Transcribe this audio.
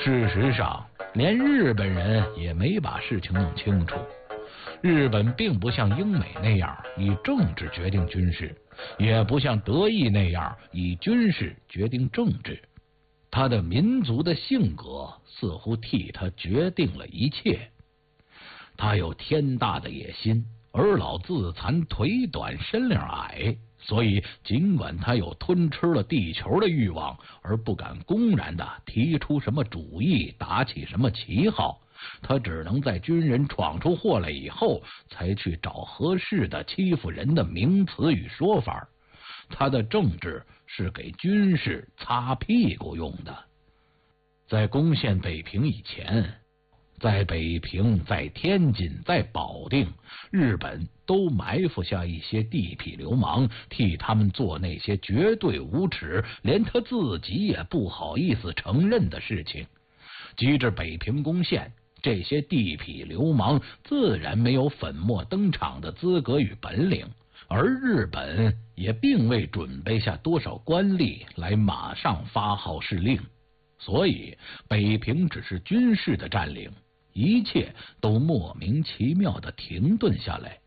事实上，连日本人也没把事情弄清楚。日本并不像英美那样以政治决定军事，也不像德意那样以军事决定政治。他的民族的性格似乎替他决定了一切。他有天大的野心，而老自残，腿短身量矮，所以尽管他有吞吃了地球的欲望，而不敢公然的提出什么主意，打起什么旗号，他只能在军人闯出祸来以后，才去找合适的欺负人的名词与说法。他的政治是给军事擦屁股用的。在攻陷北平以前，在北平、在天津、在保定，日本都埋伏下一些地痞流氓，替他们做那些绝对无耻，连他自己也不好意思承认的事情。及至北平攻陷，这些地痞流氓自然没有粉墨登场的资格与本领，而日本也并未准备下多少官吏来马上发号施令，所以北平只是军事的占领，一切都莫名其妙的停顿下来。